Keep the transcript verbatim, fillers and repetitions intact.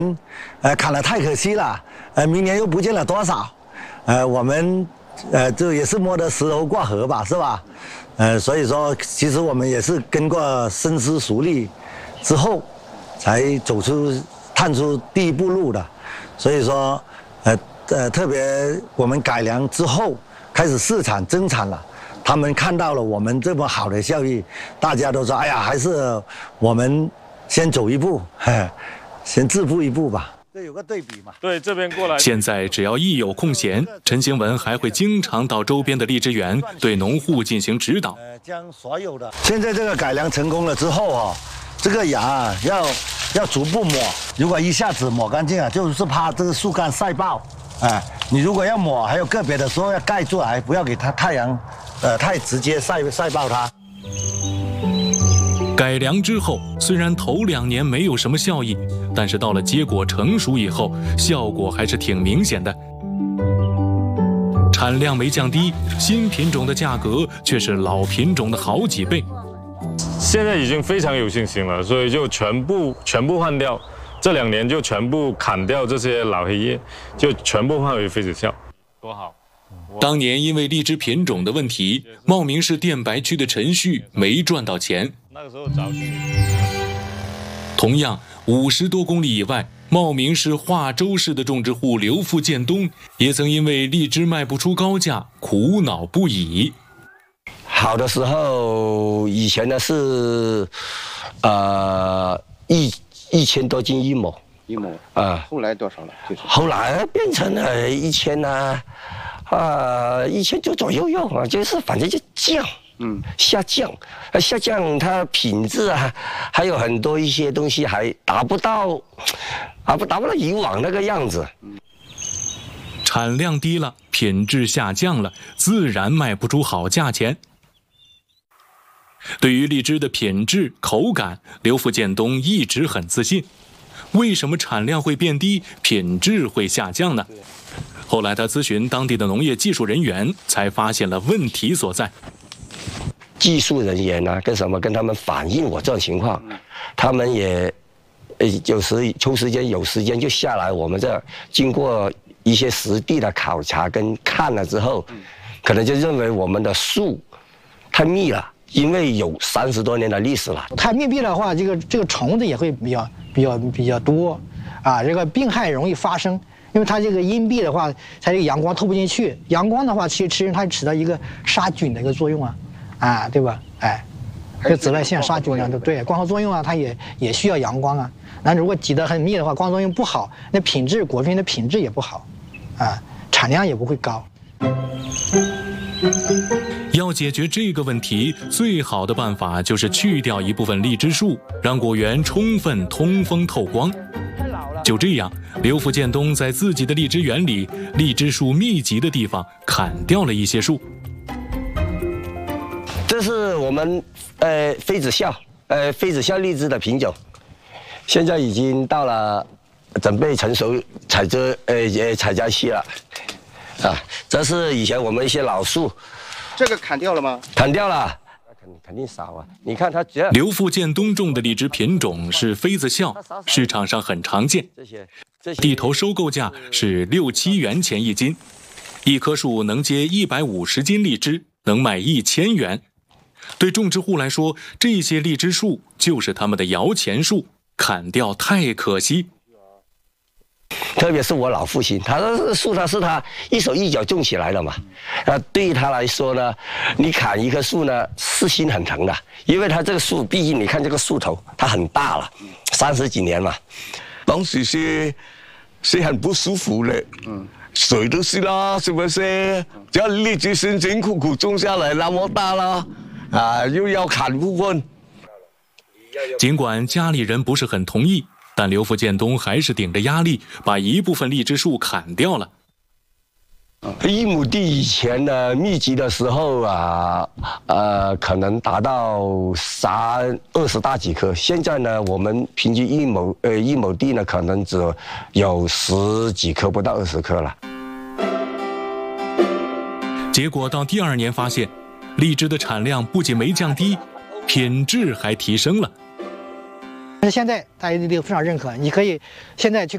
呃，砍了太可惜了，呃，明年又不见了多少，呃，我们呃这也是摸得石头过河吧，是吧？呃，所以说，其实我们也是经过深思熟虑之后，才走出探出第一步路的。所以说，呃呃，特别我们改良之后，开始试产增产了，他们看到了我们这么好的效益，大家都说，哎呀，还是我们先走一步，嘿，先自步一步吧。这有个对比嘛？ 对，这边过来。 现在只要一有空闲，陈兴文还会经常到周边的荔枝园对农户进行指导。 呃，将所有的现在这个改良成功了之后哦，这个芽啊要要逐步抹，如果一下子抹干净啊，就是怕这个树干晒爆。哎，你如果要抹，还有个别的时候要盖住来，不要给它太阳，呃，太直接晒晒爆它。 改良之后，虽然头两年没有什么效益，但是到了结果成熟以后，效果还是挺明显的。产量没降低，新品种的价格却是老品种的好几倍。 现在已经非常有信心了，所以就全部全部换掉。这两年就全部砍掉这些老黑叶，就全部换为妃子笑，多好！ 当年因为荔枝品种的问题，茂名市电白区的陈旭没赚到钱。 那个时候找去。 同样，五十多公里以外，茂名市化州市的种植户刘富建东也曾因为荔枝卖不出高价，苦恼不已。 好的时候，以前呢是，呃一一千多斤一亩， 一亩啊， 后来多少了？就是后来变成了一千呢，啊，一千就左右右啊，就是反正就降。嗯，下降，呃，下降，它品质啊，还有很多一些东西还达不到，啊不达不到以往那个样子。 产量低了，品质下降了，自然卖不出好价钱。对于荔枝的品质、口感，刘富建东一直很自信。为什么产量会变低，品质会下降呢？后来他咨询当地的农业技术人员，才发现了问题所在。 技术人员呢、啊，跟什么跟他们反映我这种情况，他们也，呃，有时抽时间有时间就下来我们这儿，经过一些实地的考察跟看了之后，可能就认为我们的树太密了，因为有三十多年的历史了。 太密闭的话，这个这个虫子也会比较比较比较多，啊，这个病害容易发生。因为它这个阴蔽的话，它这个阳光透不进去，阳光的话，其实其实它起到一个杀菌的一个作用啊。啊，对吧？哎，这个紫外线杀菌啊，对对，光合作用啊，它也也需要阳光啊。那如果挤得很密的话，光合作用不好，那品质果品的品质也不好，啊，产量也不会高。 要解决这个问题，最好的办法就是去掉一部分荔枝树，让果园充分通风透光。就这样，刘富建东在自己的荔枝园里，荔枝树密集的地方砍掉了一些树。 这是我们呃妃子笑，呃妃子笑荔枝的品种，现在已经到了准备成熟采摘呃呃采摘期了，啊，这是以前我们一些老树， 这个砍掉了吗？ 砍掉了，肯肯定少啊。你看它只要刘富建东种的荔枝品种是妃子笑，市场上很常见， 这些这些地头收购价是六七元钱一斤，一棵树能结一百五十斤荔枝，能卖一千元。对种植户来说，这些荔枝树就是他们的摇钱树，砍掉太可惜。 特别是我老父亲，他的树他是他一手一脚种起来的嘛，啊，对于他来说呢，你砍一棵树呢是心很疼的，因为他这个树，毕竟你看这个树头，它很大了，三十几年嘛， 当时是是很不舒服的，嗯，谁都是啦，是不是？这荔枝辛辛苦苦种下来那么大了。啊，又要砍部分。 尽管家里人不是很同意，但刘富建东还是顶着压力，把一部分荔枝树砍掉了。 一亩地以前呢，密集的时候啊，呃，可能达到三二十大几棵。现在呢，我们平均一亩呃一亩地呢，可能只有十几棵，不到二十棵了。 结果到第二年发现，荔枝的产量不仅没降低，品质还提升了。 但是现在大家都非常认可，你可以现在去。